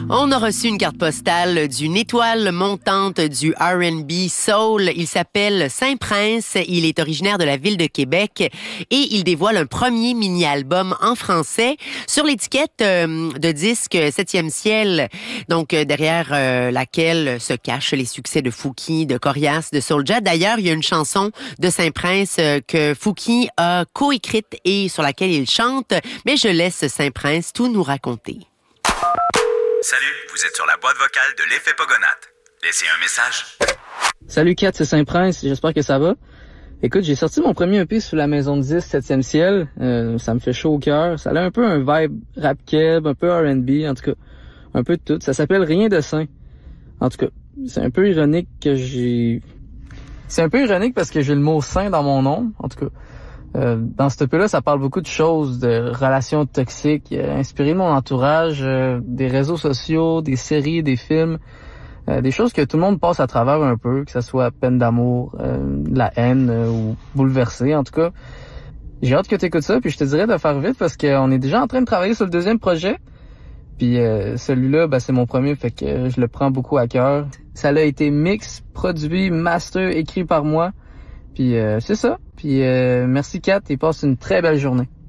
On a reçu une carte postale d'une étoile montante du R&B soul. Il s'appelle Saint-Prince. Il est originaire de la ville de Québec et il dévoile un premier mini-album en français sur l'étiquette de disque 7e ciel. Donc, derrière laquelle se cachent les succès de Fouki, de Corias, de Soulja. D'ailleurs, il y a une chanson de Saint-Prince que Fouki a coécrite et sur laquelle il chante. Mais je laisse Saint-Prince tout nous raconter. Salut, vous êtes sur la boîte vocale de l'effet Pogonate. Laissez un message. Salut Kat, c'est Saint-Prince, j'espère que ça va. Écoute, j'ai sorti mon premier EP sur la maison de 10, 7e ciel. Ça me fait chaud au cœur. Ça a un peu un vibe rap keb, un peu R&B, en tout cas, un peu de tout. Ça s'appelle Rien de saint. En tout cas, c'est un peu ironique parce que j'ai le mot saint dans mon nom, en tout cas. Dans cet EP-là, ça parle beaucoup de choses, de relations toxiques, inspiré de mon entourage, des réseaux sociaux, des séries, des films, des choses que tout le monde passe à travers un peu, que ça soit peine d'amour, la haine ou bouleversé. En tout cas, j'ai hâte que tu écoutes ça, puis je te dirais de faire vite parce qu'on est déjà en train de travailler sur le deuxième projet. Puis celui-là, c'est mon premier, fait que je le prends beaucoup à cœur. Ça a été mix, produit, master, écrit par moi. Puis c'est ça. Puis merci Kat et passe une très belle journée.